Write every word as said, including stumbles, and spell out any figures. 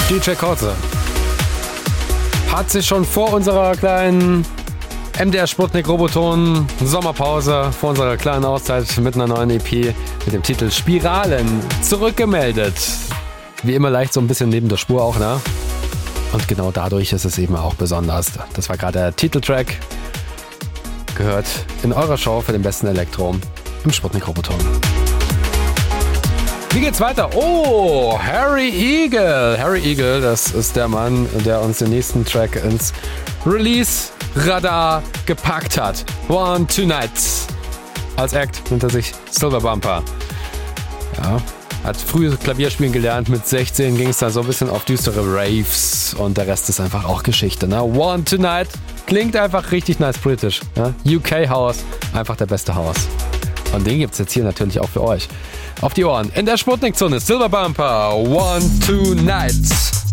D J Kotze hat sich schon vor unserer kleinen M D R Sputnik Roboton Sommerpause, vor unserer kleinen Auszeit mit einer neuen E P mit dem Titel Spiralen zurückgemeldet. Wie immer leicht so ein bisschen neben der Spur auch, ne? Und genau dadurch ist es eben auch besonders. Das war gerade der Titeltrack. Gehört in eurer Show für den besten Elektro im Sputnik Roboton. Wie geht's weiter? Oh, Harry Eagle. Harry Eagle, das ist der Mann, der uns den nächsten Track ins Release-Radar gepackt hat. One Tonight. Als Act nennt er sich Silver Bumper. Ja, hat früh Klavierspielen gelernt. Mit sechzehn ging es dann so ein bisschen auf düstere Raves. Und der Rest ist einfach auch Geschichte. Ne? One Tonight klingt einfach richtig nice britisch. Ja? U K House, einfach der beste House. Und den gibt's jetzt hier natürlich auch für euch. Auf die Ohren. In der Sputnik-Zone. Silver Bumper. One Tonight.